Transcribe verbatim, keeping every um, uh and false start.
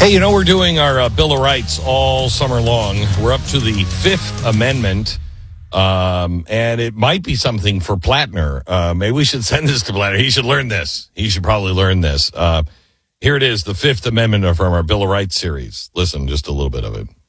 Hey, you know, we're doing our uh, Bill of Rights all summer long. We're up to the Fifth Amendment, um, and it might be something for Plattner. Uh, maybe we should send this to Plattner. He should learn this. He should probably learn this. Uh, here it is, the Fifth Amendment from our Bill of Rights series. Listen, just a little bit of it.